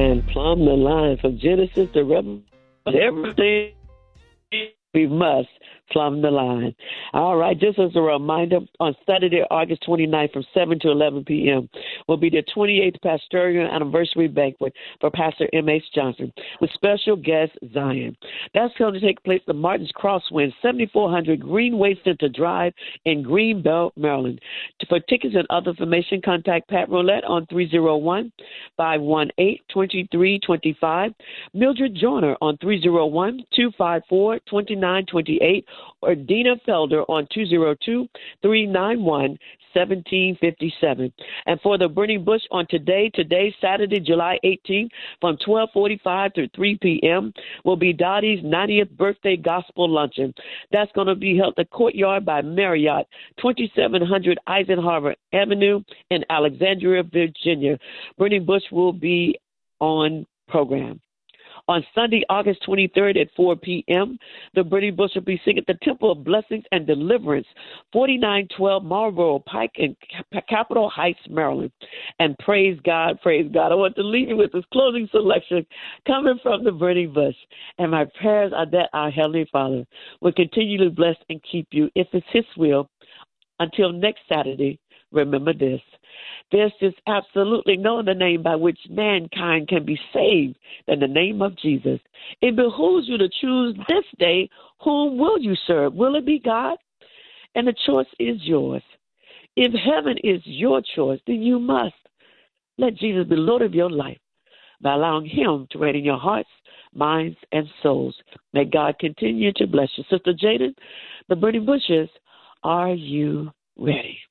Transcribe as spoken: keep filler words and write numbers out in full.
and plumb the line from Genesis to Revelation. Everything we must plumb the line. All right, just as a reminder, on Saturday, August twenty-ninth from seven to eleven p.m. will be the twenty-eighth Pastoral Anniversary Banquet for Pastor M H. Johnson with special guest Zion. That's going to take place at Martin's Crosswind, seventy-four hundred Greenway Center Drive in Greenbelt, Maryland. For tickets and other information, contact Pat Roulette on three oh one, five one eight, two three two five, Mildred Joyner on three oh one, two five four, two nine two eight, or Dina Felder on two oh two, three nine one, one seven five seven. And for the Burning Bush on today, today, Saturday, July eighteenth, from twelve forty-five to three p.m., will be Dottie's ninetieth birthday gospel luncheon. That's going to be held at the Courtyard by Marriott, twenty-seven hundred Eisenhower Avenue in Alexandria, Virginia. Burning Bush will be on program. On Sunday, August twenty-third at four p.m., the Burning Bush will be singing at the Temple of Blessings and Deliverance, forty-nine twelve Marlboro Pike in Capitol Heights, Maryland. And praise God, praise God. I want to leave you with this closing selection coming from the Burning Bush. And my prayers are that our Heavenly Father will continue to bless and keep you, if it's His will. Until next Saturday, remember this. There's just absolutely no other name by which mankind can be saved than the name of Jesus. It behooves you to choose this day whom will you serve. Will it be God? And the choice is yours. If heaven is your choice, then you must let Jesus be Lord of your life by allowing Him to reign in your hearts, minds, and souls. May God continue to bless you. Sister Jaden, the Burning Bushes, are you ready?